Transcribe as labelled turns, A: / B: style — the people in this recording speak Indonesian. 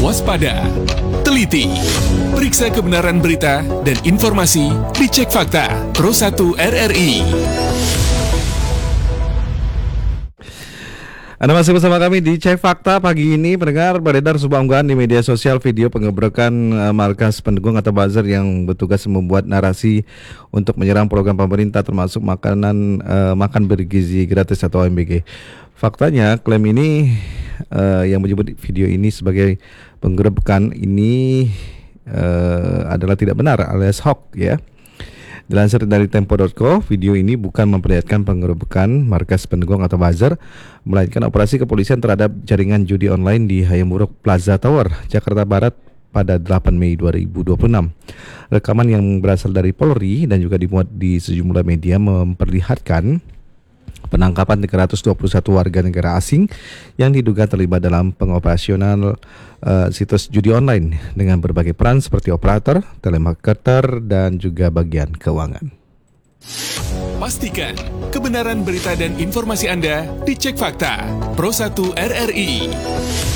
A: waspada, teliti, periksa kebenaran berita dan informasi dicek fakta Pro 1 RRI.
B: Anda masih bersama kami di Cek Fakta pagi ini. Pendengar, beredar sebuah unggahan di media sosial video penggebrekan markas pendukung atau buzzer yang bertugas membuat narasi untuk menyerang program pemerintah termasuk makan bergizi gratis atau MBG. Faktanya klaim ini yang menyebut video ini sebagai penggerebekan ini adalah tidak benar alias hoax ya. Dilansir dari Tempo.co, video ini bukan memperlihatkan penggerebekan markas pendukung atau buzzer, melainkan operasi kepolisian terhadap jaringan judi online di Hayamuruk Plaza Tower, Jakarta Barat pada 8 Mei 2026. Rekaman yang berasal dari Polri dan juga dimuat di sejumlah media memperlihatkan penangkapan 321 warga negara asing yang diduga terlibat dalam pengoperasional situs judi online dengan berbagai peran seperti operator, telemarketer, dan juga bagian keuangan.
A: Pastikan kebenaran berita dan informasi Anda dicek fakta Pro 1 RRI.